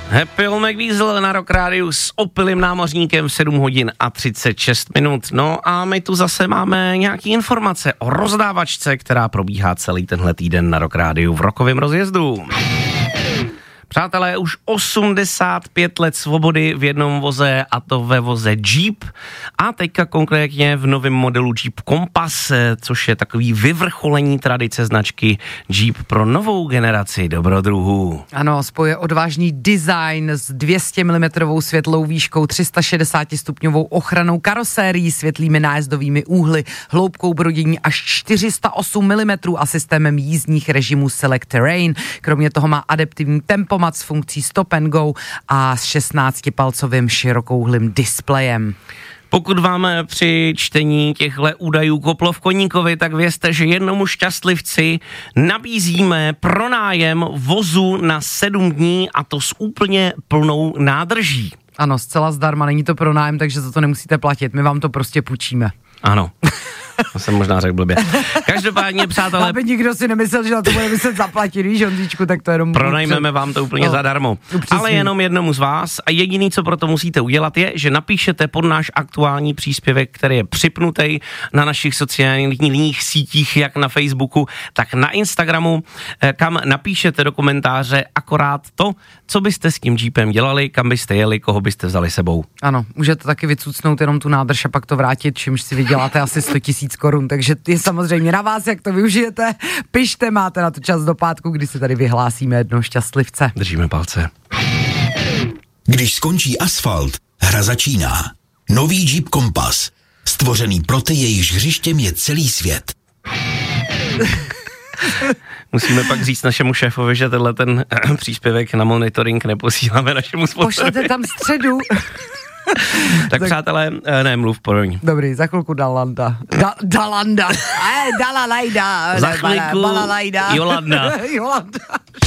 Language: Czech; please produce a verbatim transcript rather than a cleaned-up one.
Happy Old McWeasel na Rock Rádiu s opilým námořníkem v sedm hodin a třicet šest minut. No a my tu zase máme nějaký informace o rozdávačce, která probíhá celý tenhle týden na Rock Rádiu v rokovém rozjezdu. Přátelé, už osmdesát pět let svobody v jednom voze, a to ve voze Jeep. A teďka konkrétně v novém modelu Jeep Compass, což je takový vyvrcholení tradice značky Jeep pro novou generaci dobrodruhů. Ano, spoje odvážný design s dvě stě milimetrů světlou výškou, tři sta šedesát stupňovou ochranou karosérií, světlými nájezdovými úhly, hloubkou brodění až čtyři sta osm milimetrů a systémem jízdních režimů Select Terrain. Kromě toho má adaptivní tempomat s funkcí Stop and Go a s šestnáctipalcovým širokouhlým displejem. Pokud vám při čtení těchto údajů koplo v koníkovi, tak vězte, že jednomu šťastlivci nabízíme pronájem vozu na sedm dní, a to s úplně plnou nádrží. Ano, zcela zdarma, není to pronájem, takže za to nemusíte platit, my vám to prostě půjčíme. Ano. To jsem možná řekl blbě. Každopádně, přátelé... Aby nikdo si nemyslel, že na to bude muset zaplatit, víš, Honzíčku, tak to jenom... Pronajmeme vám to úplně no, zadarmo. Upřesný. Ale jenom jednomu z vás, a jediný, co pro to musíte udělat, je, že napíšete pod náš aktuální příspěvek, který je připnutý na našich sociálních sítích, jak na Facebooku, tak na Instagramu, kam napíšete do komentáře akorát to, co byste s tím Jeepem dělali, kam byste jeli, koho byste vzali sebou. Ano, můžete taky vycucnout jenom tu nádrž a pak to vrátit, čímž si vyděláte asi sto tisíc korun, takže je samozřejmě na vás, jak to využijete. Pište, máte na to čas do pátku, kdy si tady vyhlásíme jednoho šťastlivce. Držíme palce. Když skončí asfalt, hra začíná. Nový Jeep Compass, stvořený pro ty, jejichž hřištěm je celý svět. Musíme pak říct našemu šéfovi, že tenhle ten příspěvek na monitoring neposíláme našemu sponzorovi. Pošlete tam středu. Tak přátelé, ne, mluv poroň. Dobrý, za chvilku Dalanda. Da, Dalanda. Eh, Dalalajda. Za chvilku Balalajda. Jolanda. Jolanda.